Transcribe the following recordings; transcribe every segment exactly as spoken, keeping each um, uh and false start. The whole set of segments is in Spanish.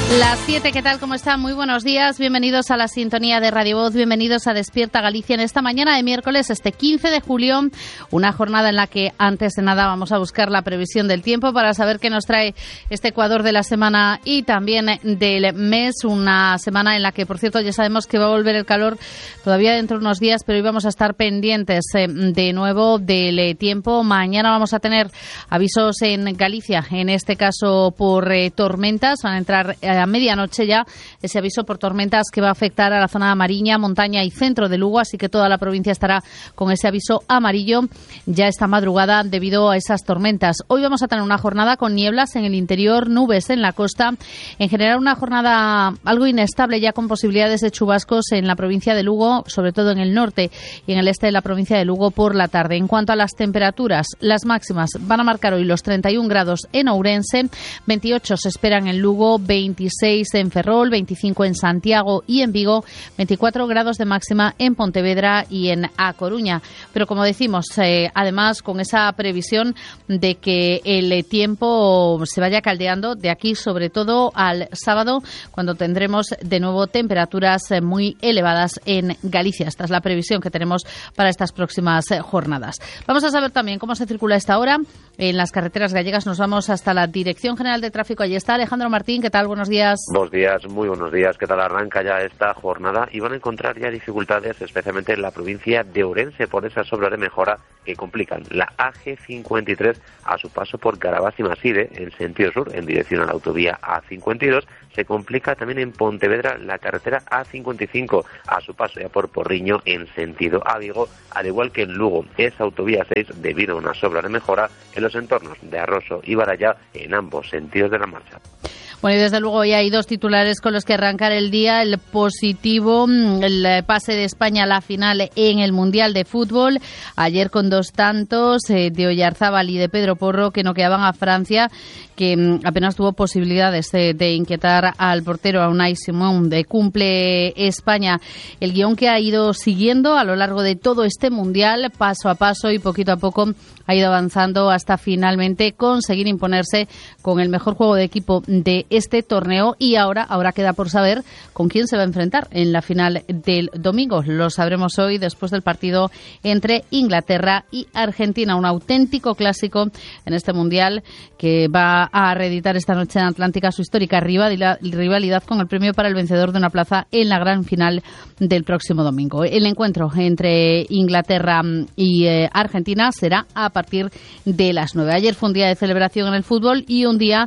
Las siete, ¿qué tal? ¿Cómo están? Muy buenos días. Bienvenidos a la sintonía de Radio Voz. Bienvenidos a Despierta Galicia en esta mañana de miércoles, este quince de julio. Una jornada en la que, antes de nada, vamos a buscar la previsión del tiempo para saber qué nos trae este Ecuador de la semana y también del mes. Una semana en la que, por cierto, ya sabemos que va a volver el calor todavía dentro de unos días, pero hoy vamos a estar pendientes eh, de nuevo del tiempo. Mañana vamos a tener avisos en Galicia, en este caso por eh, tormentas. Van a entrar eh, a medianoche ya ese aviso por tormentas que va a afectar a la zona de Mariña, montaña y centro de Lugo, así que toda la provincia estará con ese aviso amarillo ya esta madrugada debido a esas tormentas. Hoy vamos a tener una jornada con nieblas en el interior, nubes en la costa, en general una jornada algo inestable ya con posibilidades de chubascos en la provincia de Lugo, sobre todo en el norte y en el este de la provincia de Lugo por la tarde. En cuanto a las temperaturas, las máximas van a marcar hoy los treinta y un grados en Ourense, veintiocho se esperan en Lugo, veintiséis en Ferrol, veinticinco en Santiago y en Vigo, veinticuatro grados de máxima en Pontevedra y en A Coruña. Pero como decimos, eh, además con esa previsión de que el tiempo se vaya caldeando de aquí sobre todo al sábado, cuando tendremos de nuevo temperaturas muy elevadas en Galicia. Esta es la previsión que tenemos para estas próximas jornadas. Vamos a saber también cómo se circula a esta hora en las carreteras gallegas. Nos vamos hasta la Dirección General de Tráfico. Allí está Alejandro Martín. ¿Qué tal? Buenos días. Buenos días, muy buenos días. ¿Qué tal? Arranca ya esta jornada y van a encontrar ya dificultades, especialmente en la provincia de Ourense, por esas obras de mejora que complican la A G cincuenta y tres a su paso por Carabás y Maside, en sentido sur, en dirección a la autovía A cincuenta y dos. Se complica también en Pontevedra la carretera A cincuenta y cinco, a su paso ya por Porriño, en sentido a Vigo, al igual que en Lugo, es autovía seis, debido a unas obras de mejora en los entornos de Arroso y Barallá, en ambos sentidos de la marcha. Bueno, y desde luego ya hay dos titulares con los que arrancar el día. El positivo, el pase de España a la final en el Mundial de Fútbol. Ayer con dos tantos eh, de Oyarzábal y de Pedro Porro que noqueaban a Francia, que mm, apenas tuvo posibilidades de, de inquietar al portero, a Unai Simón. De cumple España el guión que ha ido siguiendo a lo largo de todo este Mundial, paso a paso y poquito a poco ha ido avanzando hasta finalmente conseguir imponerse con el mejor juego de equipo de este torneo. Y ahora, ahora queda por saber con quién se va a enfrentar en la final del domingo. Lo sabremos hoy después del partido entre Inglaterra y Argentina. Un auténtico clásico en este Mundial que va a reeditar esta noche en Atlántica su histórica rivalidad con el premio para el vencedor de una plaza en la gran final del próximo domingo. El encuentro entre Inglaterra y eh, Argentina será a partir de las nueve. Ayer fue un día de celebración en el fútbol y un día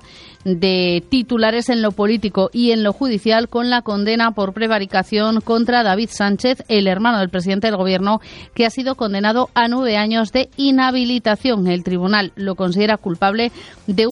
de titulares en lo político y en lo judicial, con la condena por prevaricación contra David Sánchez, el hermano del presidente del gobierno, que ha sido condenado a nueve años de inhabilitación. El tribunal lo considera culpable de